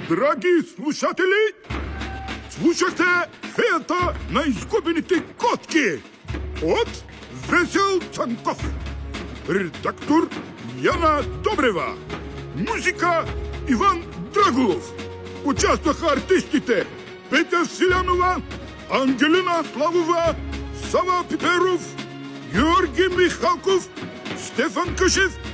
Драги слушатели, слушахте Феята на изгубените котки от Весел Цанков. Редактор Яна Добрева. Музика Иван Драгулов. Участваха артистите Петя Силянова, Ангелина Славова, Сава Пиперов, Георги Михалков, Стефан Къшев